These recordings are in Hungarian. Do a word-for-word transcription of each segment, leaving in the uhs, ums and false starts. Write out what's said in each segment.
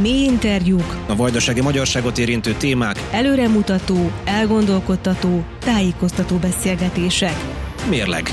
Mély interjúk, a vajdasági magyarságot érintő témák, előremutató, elgondolkodtató, tájékoztató beszélgetések. Mérleg.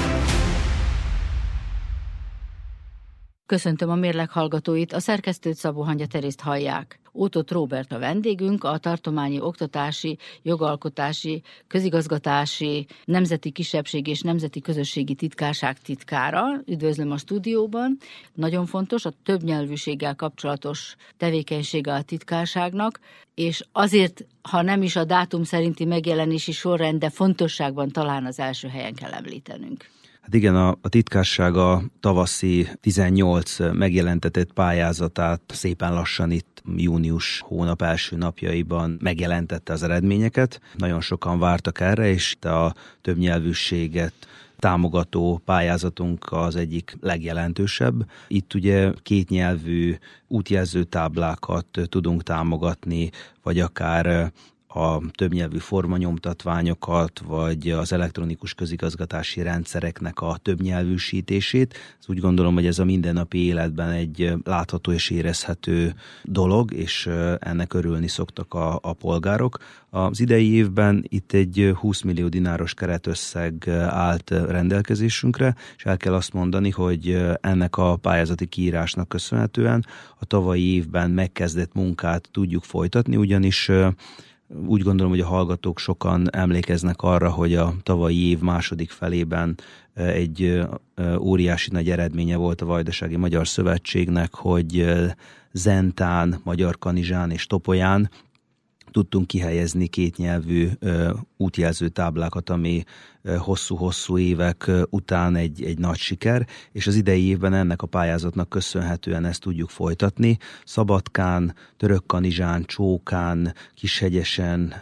Köszöntöm a Mérleg hallgatóit, a szerkesztőt, Szabó Hangya Terészt hallják. Ótóth Róbert a vendégünk, a Tartományi Oktatási, Jogalkotási, Közigazgatási, Nemzeti Kisebbségi és Nemzeti Közösségi Titkárság titkára. Üdvözlöm a stúdióban. Nagyon fontos a többnyelvűséggel kapcsolatos tevékenysége a titkárságnak, és azért, ha nem is a dátum szerinti megjelenési sorrend, de fontosságban talán az első helyen kell említenünk. Hát igen, a, a titkárság a tavaszi tizennyolc megjelentetett pályázatát szépen lassan itt június hónap első napjaiban megjelentette az eredményeket. Nagyon sokan vártak erre, és a többnyelvűséget támogató pályázatunk az egyik legjelentősebb. Itt ugye kétnyelvű útjelzőtáblákat tudunk támogatni, vagy akár a többnyelvű formanyomtatványokat, vagy az elektronikus közigazgatási rendszereknek a többnyelvűsítését. Úgy gondolom, hogy ez a mindennapi életben egy látható és érezhető dolog, és ennek örülni szoktak a, a polgárok. Az idei évben itt egy húsz millió dináros keretösszeg állt rendelkezésünkre, és el kell azt mondani, hogy ennek a pályázati kiírásnak köszönhetően a tavalyi évben megkezdett munkát tudjuk folytatni, ugyanis úgy gondolom, hogy a hallgatók sokan emlékeznek arra, hogy a tavalyi év második felében egy óriási nagy eredménye volt a Vajdasági Magyar Szövetségnek, hogy Zentán, Magyarkanizsán és Topolyán tudtunk kihelyezni kétnyelvű útjelző táblákat, ami hosszú-hosszú évek után egy, egy nagy siker, és az idei évben ennek a pályázatnak köszönhetően ezt tudjuk folytatni. Szabadkán, Törökkanizsán, Csókán, Kishegyesen,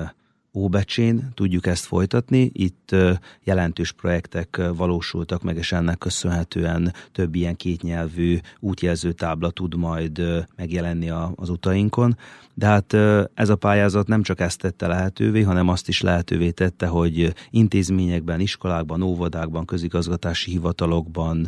Óbecsén tudjuk ezt folytatni. Itt jelentős projektek valósultak meg, és ennek köszönhetően több ilyen kétnyelvű útjelző tábla tud majd megjelenni az utainkon. De hát ez a pályázat nem csak ezt tette lehetővé, hanem azt is lehetővé tette, hogy intézményekben, iskolákban, óvodákban, közigazgatási hivatalokban,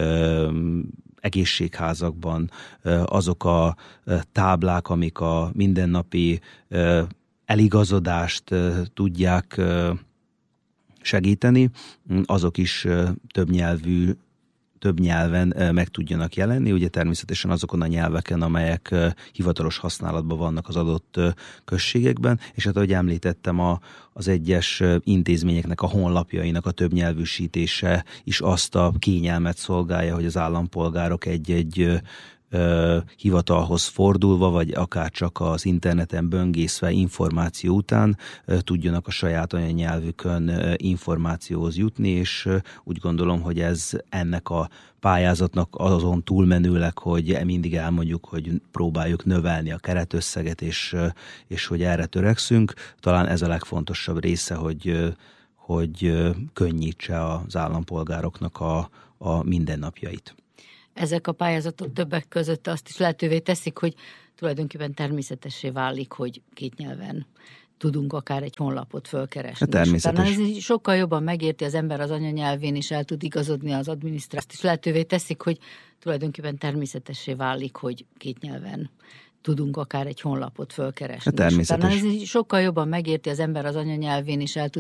egészségházakban azok a táblák, amik a mindennapi eligazodást tudják segíteni, azok is több nyelvű, több nyelven meg tudjanak jelenni, ugye természetesen azokon a nyelveken, amelyek hivatalos használatban vannak az adott községekben, és hát ahogy említettem, a, az egyes intézményeknek a honlapjainak a többnyelvűsítése is azt a kényelmet szolgálja, hogy az állampolgárok egy-egy hivatalhoz fordulva, vagy akár csak az interneten böngészve információ után tudjanak a saját anyanyelvükön információhoz jutni, és úgy gondolom, hogy ez ennek a pályázatnak azon túlmenőleg, hogy mindig elmondjuk, hogy próbáljuk növelni a keretösszeget, és, és hogy erre törekszünk. Talán ez a legfontosabb része, hogy, hogy könnyítse az állampolgároknak a, a mindennapjait. Ezek a pályázatok többek között azt is lehetővé teszik, hogy tulajdonképpen természetessé válik, hogy két nyelven tudunk akár egy honlapot fölkeresni. Természetes. Ez sokkal jobban megérti az ember az anyanyelvén, és el tud igazodni az adminisztrációt. Azt is lehetővé teszik, hogy tulajdonképpen természetessé válik, hogy két nyelven tudunk akár egy honlapot fölkeresni. Természetes. Ez sokkal jobban megérti az ember az anyanyelvén, és el tud